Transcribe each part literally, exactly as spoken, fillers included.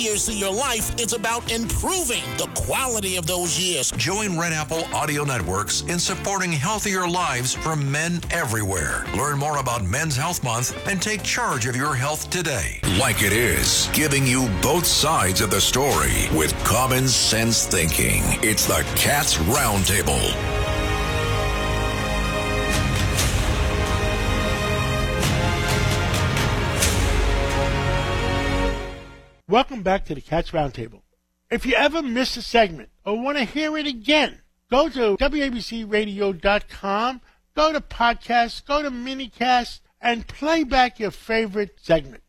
years of your life, it's about improving the quality of those years. Join Red Apple Audio Networks in supporting healthier lives for men everywhere. Learn more about Men's Health Month and take charge of your health today. Like It Is, giving you both sides of the story with common sense thinking. It's the Cats Roundtable. Welcome back to the Cats Roundtable. If you ever miss a segment or want to hear it again, go to W A B C radio dot com, go to podcasts, go to minicast, and play back your favorite segment.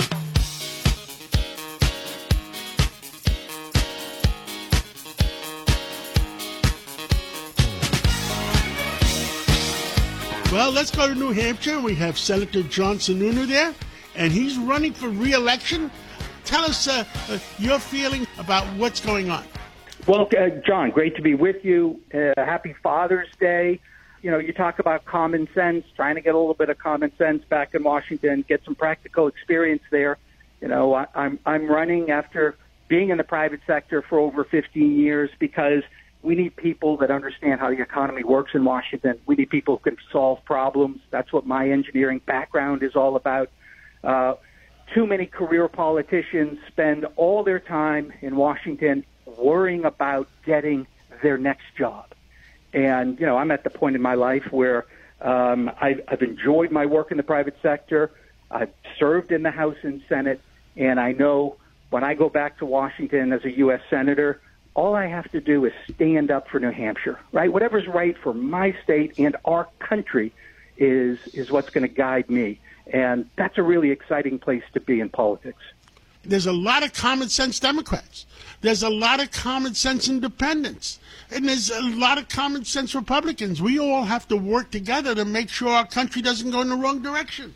Well, let's go to New Hampshire. We have Senator John Sununu there, and he's running for re-election. Tell us uh, uh, your feeling about what's going on. Well, uh, John, great to be with you. Uh, happy Father's Day. You know, you talk about common sense, trying to get a little bit of common sense back in Washington, get some practical experience there. You know, I, I'm I'm running after being in the private sector for over fifteen years because we need people that understand how the economy works in Washington. We need people who can solve problems. That's what my engineering background is all about. Uh, Too many career politicians spend all their time in Washington worrying about getting their next job. And, you know, I'm at the point in my life where um, I've, I've enjoyed my work in the private sector. I've served in the House and Senate. And I know when I go back to Washington as a U S Senator, all I have to do is stand up for New Hampshire, right? Whatever's right for my state and our country is is what's going to guide me. And that's a really exciting place to be in politics. There's a lot of common sense Democrats. There's a lot of common sense independents. And there's a lot of common sense Republicans. We all have to work together to make sure our country doesn't go in the wrong direction.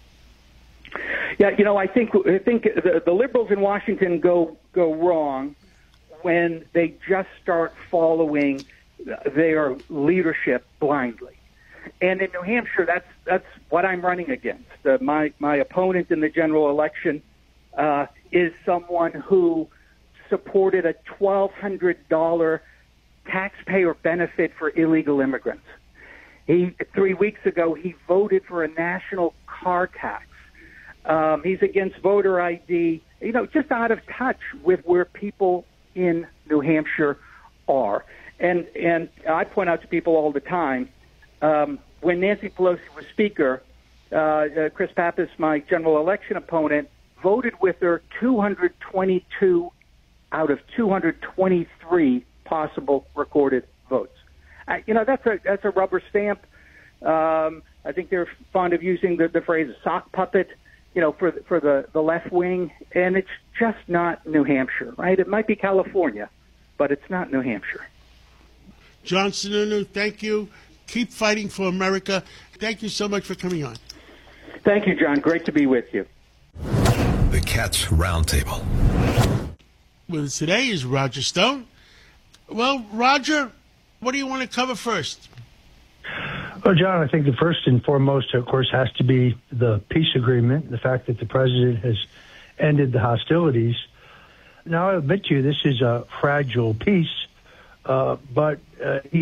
Yeah, you know, I think I think the, the liberals in Washington go go wrong when they just start following their leadership blindly. And in New Hampshire, that's that's what I'm running against. Uh, my my opponent in the general election uh, is someone who supported a twelve hundred dollars taxpayer benefit for illegal immigrants. He three weeks ago he voted for a national car tax. Um, he's against voter I D. You know, just out of touch with where people in New Hampshire are. And and I point out to people all the time. Um, when Nancy Pelosi was Speaker, uh, uh, Chris Pappas, my general election opponent, voted with her two hundred twenty-two out of two hundred twenty-three possible recorded votes. Uh, you know, that's a that's a rubber stamp. Um, I think they're fond of using the, the phrase sock puppet, you know, for for the, the left wing, and it's just not New Hampshire, right? It might be California, but it's not New Hampshire. John Sununu, thank you. Keep fighting for America. Thank you so much for coming on. Thank you, John. Great to be with you. The Cats Roundtable. With us today is Roger Stone. Well, Roger, what do you want to cover first? Well, John, I think the first and foremost, of course, has to be the peace agreement, the fact that the president has ended the hostilities. Now, I admit to you, this is a fragile peace, uh, but uh, he